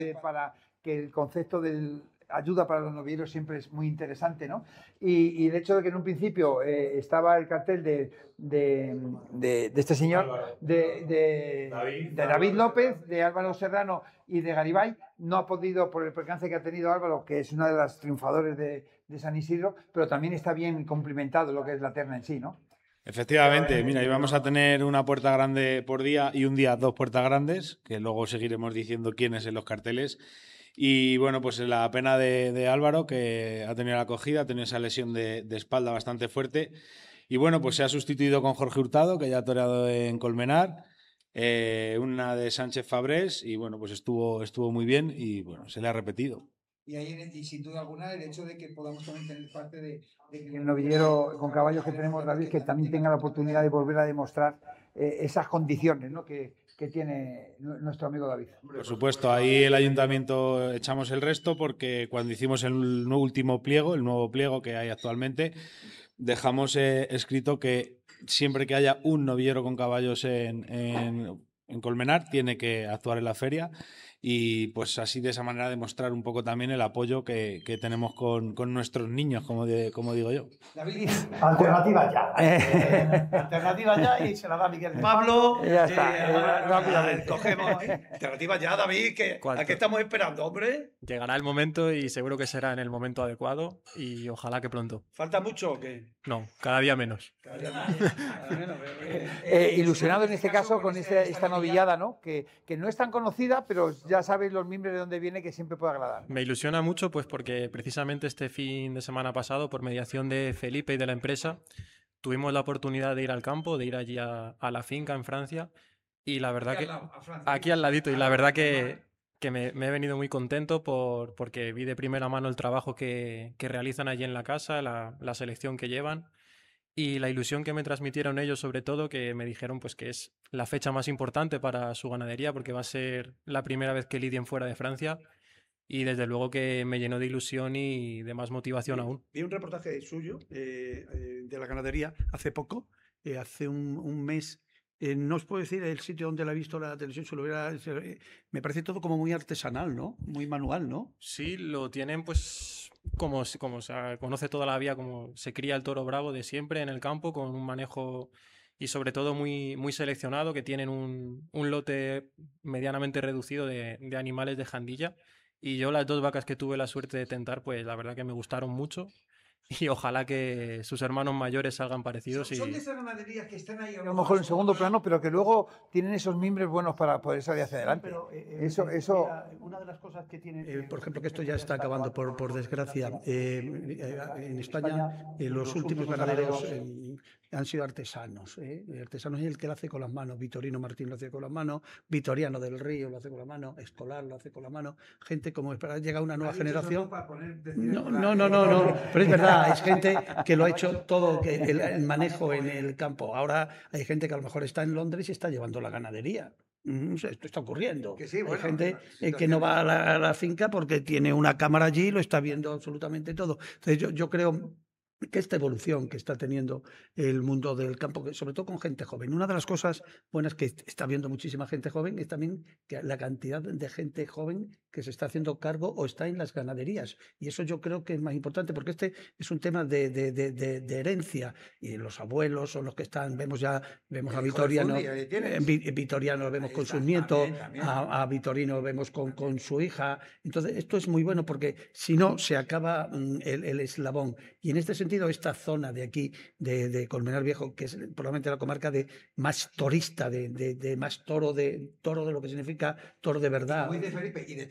para que el concepto de ayuda para los novilleros siempre es muy interesante, ¿no? Y el hecho de que en un principio estaba el cartel de este señor, de David López, de Álvaro Serrano y de Garibay, no ha podido, por el percance que ha tenido Álvaro, que es una de las triunfadores de San Isidro, pero también está bien complementado lo que es la terna en sí, ¿no? Efectivamente, mira, íbamos a tener una puerta grande por día y un día 2 puertas grandes, que luego seguiremos diciendo quiénes en los carteles. Y bueno, pues la pena de Álvaro, que ha tenido la acogida, ha tenido esa lesión de espalda bastante fuerte. Y bueno, pues se ha sustituido con Jorge Hurtado, que ya ha toreado en Colmenar, una de Sánchez Fabrés, y bueno, pues estuvo muy bien y bueno, se le ha repetido. Y sin duda alguna el hecho de que podamos también tener parte de que el novillero con caballos que tenemos, David, que también tenga la oportunidad de volver a demostrar esas condiciones, ¿no? que tiene nuestro amigo David. Por supuesto, ahí el ayuntamiento echamos el resto porque cuando hicimos el último pliego, el nuevo pliego que hay actualmente, dejamos escrito que siempre que haya un novillero con caballos en Colmenar tiene que actuar en la feria y pues así de esa manera demostrar un poco también el apoyo que tenemos con nuestros niños, como digo yo. David, alternativa ya. Alternativa ya y se la da Miguel Pablo. Ya está. Cogemos. Alternativa ya, David. ¿A qué estamos esperando, hombre? Llegará el momento y seguro que será en el momento adecuado y ojalá que pronto. ¿Falta mucho o qué? No, cada día menos. Ilusionado en este caso con esta novillada, ¿no? Que no es tan conocida, pero ya sabéis los mimbres de dónde viene, que siempre puede agradar. Me ilusiona mucho pues porque precisamente este fin de semana pasado, por mediación de Felipe y de la empresa, tuvimos la oportunidad de ir al campo, de ir allí a la finca en Francia y la verdad aquí al ladito, y la verdad que me he venido muy contento porque vi de primera mano el trabajo que realizan allí en la casa, la selección que llevan. Y la ilusión que me transmitieron ellos, sobre todo, que me dijeron pues que es la fecha más importante para su ganadería, porque va a ser la primera vez que lidien fuera de Francia. Y desde luego que me llenó de ilusión y de más motivación aún. Vi un reportaje suyo de la ganadería hace poco, hace un mes. No os puedo decir el sitio donde la he visto la televisión, me parece todo como muy artesanal, ¿no? Muy manual, ¿no? Sí, lo tienen pues como se conoce toda la vida, como se cría el toro bravo de siempre en el campo, con un manejo y sobre todo muy, muy seleccionado, que tienen un lote medianamente reducido de animales de jandilla. Y yo las 2 vacas que tuve la suerte de tentar, pues la verdad que me gustaron mucho. Y ojalá que sus hermanos mayores salgan parecidos. Son de esas ganaderías que están ahí a lo mejor en segundo plano, pero que luego tienen esos mimbres bunos para poder salir hacia adelante. Pero, eso... Mira, una de las cosas que tiene, por ejemplo, que esto ya está acabando por desgracia, en España los últimos ganaderos han sido artesanos. Artesanos es el que lo hace con las manos. Vitorino Martín lo hace con las manos, Vitoriano del Río lo hace con la mano, Escolar lo hace con la mano. Gente como llega una nueva generación. No, pero es verdad. Es gente que lo ha hecho todo, que el manejo en el campo. Ahora hay gente que a lo mejor está en Londres y está llevando la ganadería. Esto está ocurriendo. Sí, bueno, hay gente que no va a la finca porque tiene una cámara allí y lo está viendo absolutamente todo. Entonces yo creo que esta evolución que está teniendo el mundo del campo, sobre todo con gente joven. Una de las cosas buenas que está viendo muchísima gente joven es también que la cantidad de gente joven que se está haciendo cargo o está en las ganaderías. Y eso yo creo que es más importante porque este es un tema de herencia. Y los abuelos son los que están, vemos a Vitoriano, Vitoriano lo vemos con sus nietos, a Vitorino lo vemos con su hija. Entonces esto es muy bueno porque si no se acaba el eslabón. Y en este sentido esta zona de aquí, de Colmenar Viejo, que es probablemente la comarca de más torista, de más toro de lo que significa toro de verdad. Muy de Felipe y de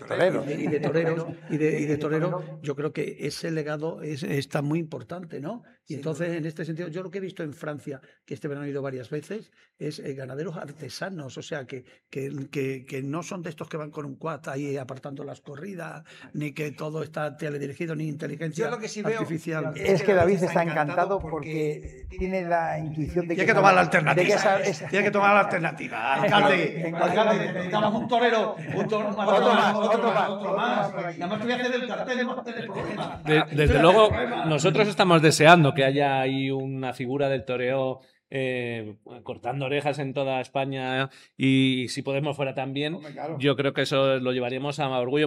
toreros. Yo creo que ese legado está muy importante, ¿no? Y entonces, en este sentido, yo lo que he visto en Francia, que este verano he ido varias veces, es ganaderos artesanos, o sea, que no son de estos que van con un quad ahí apartando las corridas, ni que todo está teledirigido, ni inteligencia artificial. Es que David está encantado porque tiene la intuición de que... Tiene que tomar la alternativa. Tiene que tomar la alternativa. Alcalde, necesitamos un torero, otro más. Nada más te voy a hacer el cartel, no tener problema. Desde luego, nosotros estamos deseando que haya ahí una figura del toreo cortando orejas en toda España y si podemos fuera también. Yo creo que eso lo llevaríamos a orgullo.